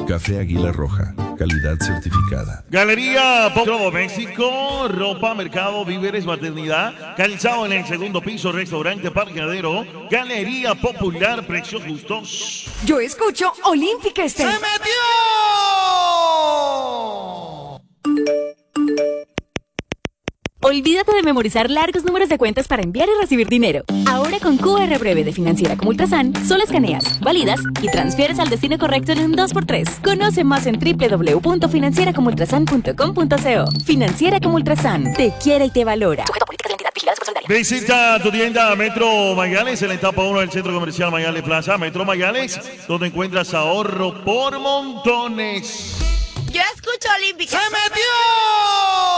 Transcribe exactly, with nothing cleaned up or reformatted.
Café Águila Roja, calidad certificada. Galería Pop México, ropa, mercado, víveres, maternidad, calzado en el segundo piso, restaurante, parqueadero, Galería Popular, precios justos. Yo escucho Olímpica ¡Se Estéreo. metió! Olvídate de memorizar largos números de cuentas para enviar y recibir dinero. Ahora con Q R Breve de Financiera como Ultrasan, solo escaneas, validas y transfieres al destino correcto en un dos por tres. Conoce más en doble u doble u doble u punto financiera como ultrasan punto com punto co. Financiera como Ultrasan, te quiere y te valora. Sujeto a políticas de identidad, vigilada supersolidaria. Visita tu tienda Metro Mayales en la etapa uno del Centro Comercial Mayales Plaza. Metro Mayales, donde encuentras ahorro por montones. Yo escucho Olímpica. ¡Se metió!